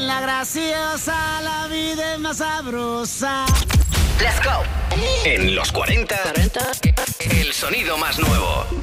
la graciosa, la vida es más sabrosa. Let's go. En los 40, el sonido más nuevo.